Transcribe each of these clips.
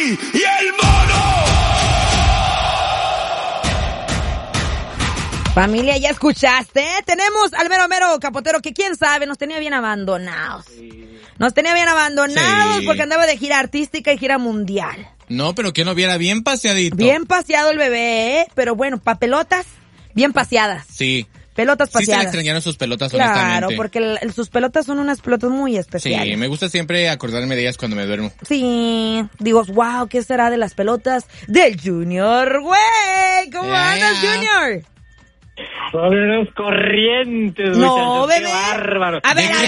y el Mono. Familia, ¿ya escuchaste? Tenemos al mero capotero que quién sabe, nos tenía bien abandonados. Nos tenía bien abandonados porque andaba de gira artística y gira mundial. No, pero que no viera bien paseadito. Bien paseado el bebé, pero bueno, papelotas bien paseadas. Sí. Pelotas paseadas. Sí se le extrañaron sus pelotas, claro, honestamente. porque sus pelotas son unas pelotas muy especiales. Sí, me gusta siempre acordarme de ellas cuando me duermo. Sí, digo, wow, ¿qué será de las pelotas del Junior, güey? ¿Cómo andas, Junior? Son unos corrientes, no, muchachos, bebé. Qué bárbaro. A ver,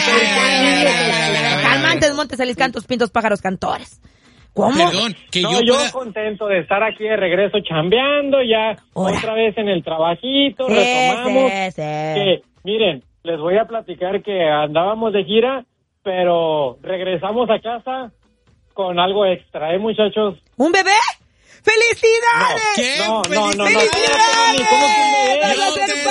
calmantes, montes, aliscantos, pintos, pájaros, cantores. ¿Cómo? Perdón, que yo contento de estar aquí de regreso chambeando, ya otra vez en el trabajito, retomamos. Que, miren, les voy a platicar que andábamos de gira, pero regresamos a casa con algo extra, muchachos. ¿Un bebé? ¡Felicidades! ¿Qué? No. ¡Felicidades! ¿Cómo que ¡Vas a ser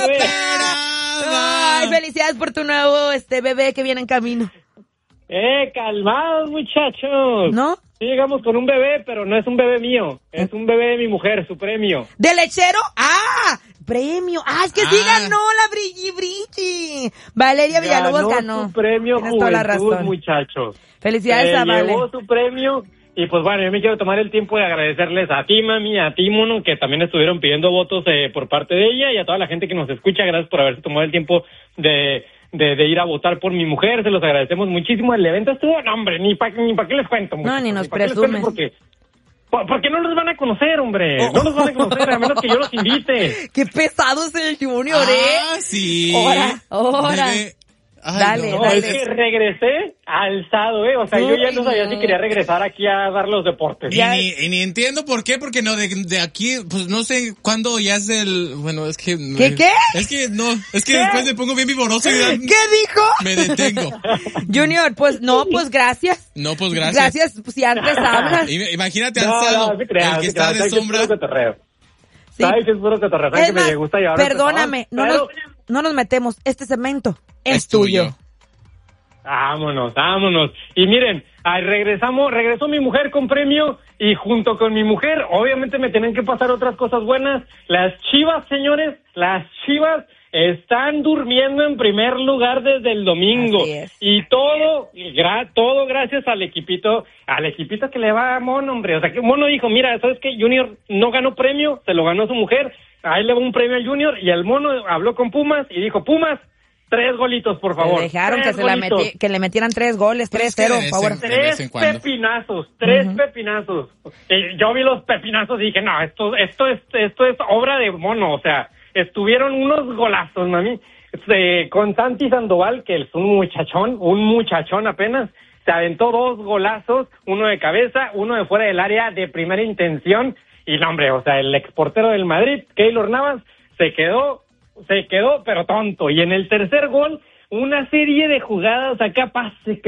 papá! Ay, felicidades por tu nuevo bebé que viene en camino. Calmados, muchachos. ¿No? Sí, llegamos con un bebé, pero no es un bebé mío. Es un bebé de mi mujer, su premio. ¿De lechero? ¡Ah! ¡Premio! ¡Ah, es que sí ganó la Brilli! Valeria Villalobos ganó. Su premio Tienes toda la Juventud, razón. muchachos. Felicidades a Vale. Llevó su premio. Y pues bueno, yo me quiero tomar el tiempo de agradecerles a ti, mami, a ti, Mono, que también estuvieron pidiendo votos por parte de ella, y a toda la gente que nos escucha. Gracias por haberse tomado el tiempo de ir a votar por mi mujer. Se los agradecemos muchísimo. El evento estuvo, no, hombre, ni pa' qué les cuento. No, ni nos presumes. Porque no los van a conocer, hombre. No los van a conocer, a menos que yo los invite. ¡Qué pesado es el Junior, eh! Ah, sí. Ahora. Bebé. Ay, Dale, No, dale. es que regresé alzado, O sea, yo ya no sabía si quería regresar aquí a dar los deportes. Y ni entiendo por qué, porque no, de aquí, pues no sé cuándo ya es bueno, es que... ¿Qué? Es que después me pongo bien vivoroso y ¿Qué dijo? me detengo. Junior, pues gracias. No, pues gracias. Gracias, pues, si antes hablas. Imagínate alzado, se crea, el que está de sombra. Sí. Sabes que es puro cotorreo, sabes que me gusta llevar. Perdóname, no nos metemos. Este segmento es tuyo. Vámonos. Y miren, regresó mi mujer con premio, y junto con mi mujer, obviamente me tienen que pasar otras cosas buenas. Las Chivas, señores, están durmiendo en primer lugar desde el domingo. Así es. Y todo gracias al equipito que le va a Mono, hombre. O sea, que Mono dijo, mira, ¿sabes qué? Junior no ganó premio, se lo ganó su mujer. Ahí le va un premio al Junior, y el Mono habló con Pumas y dijo, Pumas, 3 golitos, por favor. Le dejaron que le metieran 3 goles, 3-0, por favor. 3 pepinazos, 3 pepinazos. Yo vi los pepinazos y dije, no, esto es obra de Mono, o sea, estuvieron unos golazos, mami. Con Santi Sandoval, que es un muchachón apenas, se aventó 2 golazos, uno de cabeza, uno de fuera del área de primera intención, y no, hombre, o sea, el exportero del Madrid, Keylor Navas, se quedó pero tonto. Y en el tercer gol, una serie de jugadas acá, pase.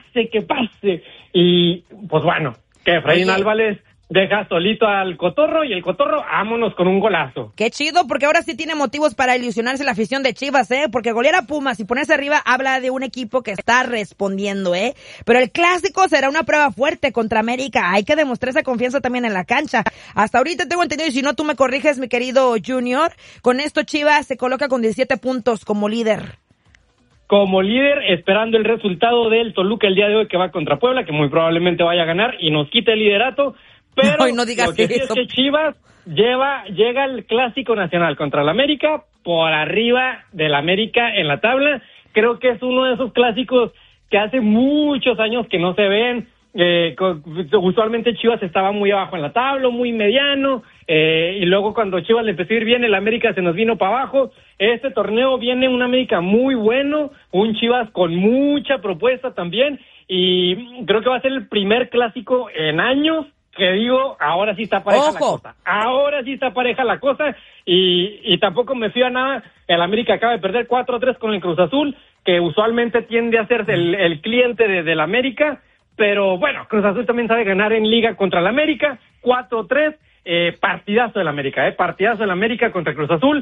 Y pues bueno, que Efraín Álvarez deja solito al Cotorro, y el Cotorro, vámonos con un golazo. Qué chido, porque ahora sí tiene motivos para ilusionarse la afición de Chivas, porque golear a Pumas y ponerse arriba habla de un equipo que está respondiendo, pero el clásico será una prueba fuerte contra América. Hay que demostrar esa confianza también en la cancha. Hasta ahorita tengo entendido, y si no tú me corriges, mi querido Junior, con esto Chivas se coloca con 17 puntos como líder. Como líder, esperando el resultado del Toluca el día de hoy, que va contra Puebla, que muy probablemente vaya a ganar y nos quite el liderato. Pero no digas lo que sí es que Chivas llega al Clásico Nacional contra el América, por arriba del América en la tabla. Creo que es uno de esos clásicos que hace muchos años que no se ven. Usualmente Chivas estaba muy abajo en la tabla, muy mediano, y luego cuando Chivas le empezó a ir bien, el América se nos vino para abajo. Este torneo viene un América muy bueno, un Chivas con mucha propuesta también, y creo que va a ser el primer clásico en años que digo, ahora sí está pareja la cosa. Ahora sí está pareja la cosa, y tampoco me fío a nada. El América acaba de perder 4-3 con el Cruz Azul, que usualmente tiende a ser el cliente del América, pero bueno, Cruz Azul también sabe ganar en liga contra el América. 4-3, partidazo del América, partidazo del América contra Cruz Azul.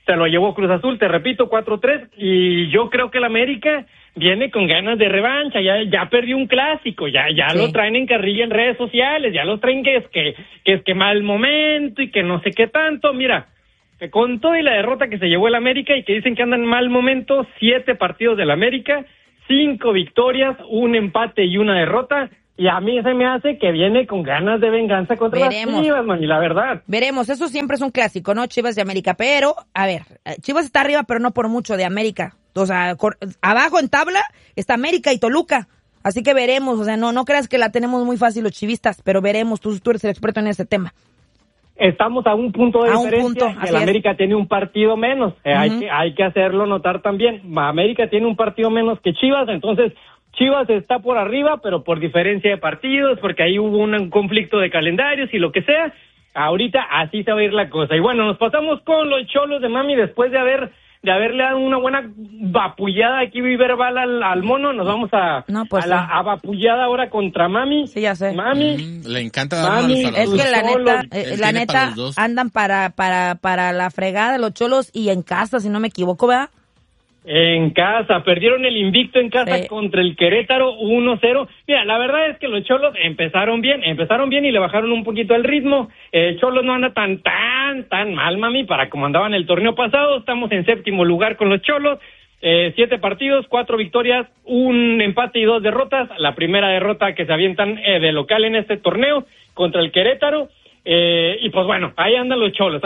se lo llevó Cruz Azul, te repito, 4-3, y yo creo que el América viene con ganas de revancha, ya perdió un clásico, ya sí. Lo traen en carrilla en redes sociales, ya lo traen que es que mal momento y que no sé qué tanto. Mira, con todo y la derrota que se llevó el América y que dicen que andan en mal momento, 7 partidos del América, 5 victorias, 1 empate y 1 derrota, y a mí se me hace que viene con ganas de venganza contra las Chivas, mami, la verdad. Veremos, eso siempre es un clásico, ¿no? Chivas de América, pero, a ver, Chivas está arriba, pero no por mucho de América. O sea, abajo en tabla está América y Toluca. Así que veremos, o sea, no creas que la tenemos muy fácil los chivistas, pero veremos, tú eres el experto en ese tema. Estamos a un punto de diferencia, el América tiene un partido menos, hay que hacerlo notar también. América tiene un partido menos que Chivas, entonces Chivas está por arriba, pero por diferencia de partidos, porque ahí hubo un conflicto de calendarios y lo que sea. Ahorita así se va a ir la cosa. Y bueno, nos pasamos con los Cholos de Mami después de haberle dado una buena vapullada aquí verbal al mono. Nos vamos a la vapullada ahora contra Mami. Sí, ya sé. Mami. Le encanta dar malos a los Es que la neta andan para la fregada los Cholos y en casa, si no me equivoco, ¿verdad? En casa, perdieron el invicto en casa contra el Querétaro 1-0. Mira, la verdad es que los Cholos empezaron bien y le bajaron un poquito el ritmo. Cholos no anda tan mal, mami, para como andaba en el torneo pasado. Estamos en 7º lugar con los Cholos. 7 partidos, 4 victorias, 1 empate y 2 derrotas. La primera derrota que se avientan de local en este torneo contra el Querétaro. Y pues bueno, ahí andan los Cholos,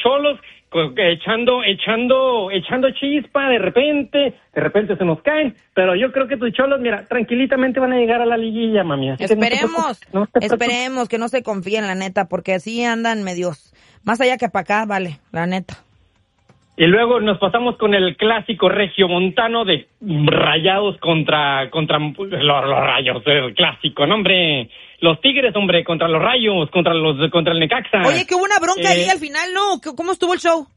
echando chispa, de repente se nos caen, pero yo creo que tus Cholos, mira, tranquilitamente van a llegar a la liguilla, mami. Esperemos que no se confíen, la neta, porque así andan medios, más allá que para acá, vale, la neta. Y luego nos pasamos con el clásico regiomontano de Rayados contra los Rayos, el clásico, ¿no, hombre? Los Tigres, hombre, contra los Rayos, contra el Necaxa. Oye, que hubo una bronca ahí al final, ¿no? ¿Cómo estuvo el show?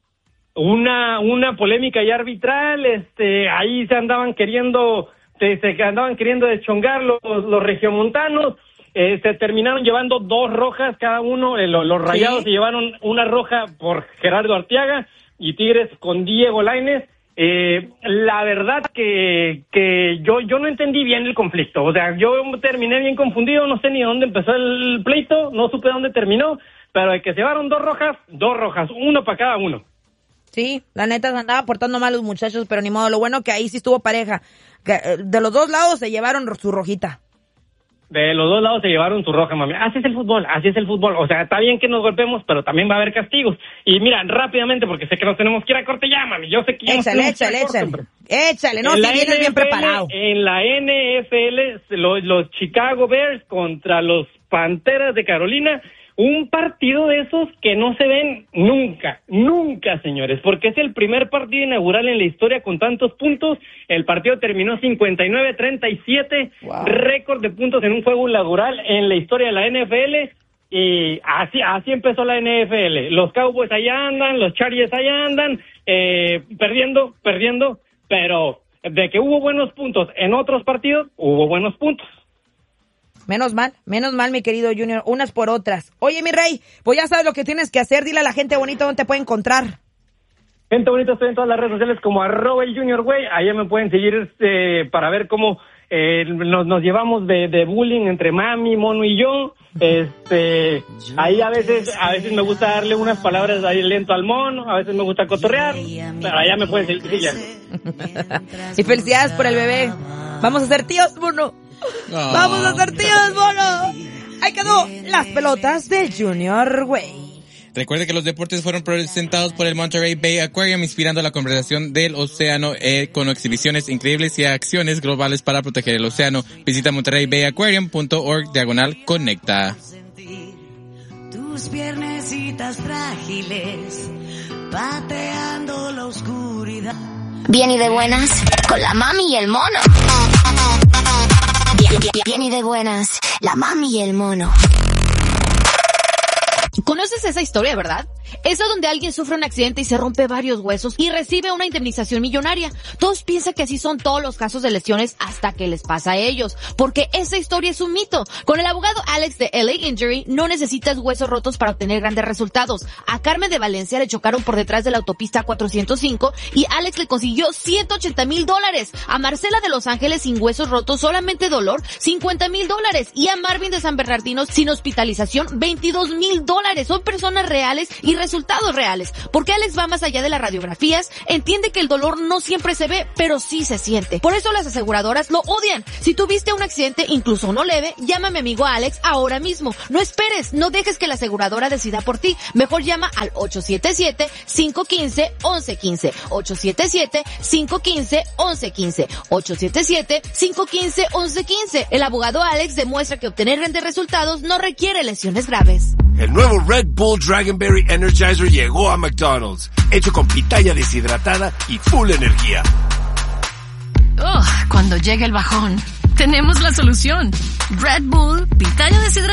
Una polémica y arbitral, ahí se andaban queriendo deschongar los regiomontanos. Se terminaron llevando 2 rojas cada uno. Los Rayados se llevaron una roja por Gerardo Arteaga y Tigres con Diego Lainez. La verdad que yo no entendí bien el conflicto, o sea, yo terminé bien confundido, no sé ni dónde empezó el pleito, no supe dónde terminó, pero de que se llevaron 2 rojas, 1 para cada uno. Sí, la neta se andaba portando mal los muchachos, pero ni modo, lo bueno que ahí sí estuvo pareja, que de los 2 lados se llevaron su rojita. De los 2 lados se llevaron su roja, mami. Así es el fútbol. O sea, está bien que nos golpemos, pero también va a haber castigos. Y mira, rápidamente, porque sé que nos tenemos que ir a corte ya, mami. Yo sé que Échale, no, si vienes bien preparado. En la NFL, los Chicago Bears contra los Panteras de Carolina, un partido de esos que no se ven nunca, señores, porque es el primer partido inaugural en la historia con tantos puntos. El partido terminó 59-37, récord de puntos en un juego inaugural en la historia de la NFL, y así empezó la NFL. Los Cowboys allá andan, los Chargers allá andan, perdiendo, pero de que hubo buenos puntos en otros partidos, hubo buenos puntos. Menos mal, mi querido Junior, unas por otras. Oye, mi rey, pues ya sabes lo que tienes que hacer, dile a la gente bonita dónde te puede encontrar. Gente bonita, estoy en todas las redes sociales como @elJuniorGüey, allá me pueden seguir para ver cómo nos llevamos de bullying entre Mami, Mono y yo. Ahí a veces me gusta darle unas palabras ahí lento al Mono, a veces me gusta cotorrear, pero allá me pueden seguir. Y felicidades por el bebé. Vamos a ser tíos, Mono. Vamos a ser tíos, Mono. Ahí quedó las pelotas de Junior Güey. Recuerde que los deportes fueron presentados por el Monterey Bay Aquarium, inspirando la conversación del océano con exhibiciones increíbles y acciones globales para proteger el océano. Visita monterreybayaquarium.org/conecta. Tus piernecitas frágiles, pateando la oscuridad. Bien y de buenas, con la mami y el mono. Bien y de buenas, la mami y el mono. ¿Conoces esa historia, verdad? Esa donde alguien sufre un accidente y se rompe varios huesos y recibe una indemnización millonaria. Todos piensan que así son todos los casos de lesiones hasta que les pasa a ellos, porque esa historia es un mito. Con el abogado Alex de LA Injury no necesitas huesos rotos para obtener grandes resultados. A Carmen de Valencia le chocaron por detrás de la autopista 405 y Alex le consiguió $180,000. A Marcela de Los Ángeles sin huesos rotos, solamente dolor, $50,000. Y a Marvin de San Bernardino sin hospitalización, $22,000. Son personas reales y resultados reales. Porque Alex va más allá de las radiografías, entiende que el dolor no siempre se ve, pero sí se siente. Por eso las aseguradoras lo odian. Si tuviste un accidente, incluso uno leve, llama a mi amigo Alex ahora mismo. No esperes, no dejes que la aseguradora decida por ti. Mejor llama al 877-515-1115. 877-515-1115. 877-515-1115. El abogado Alex demuestra que obtener grandes resultados no requiere lesiones graves. El nuevo Red Bull Dragonberry Energizer llegó a McDonald's, hecho con pitaya deshidratada y full energía. Cuando llega el bajón, tenemos la solución. Red Bull, pitaya deshidratada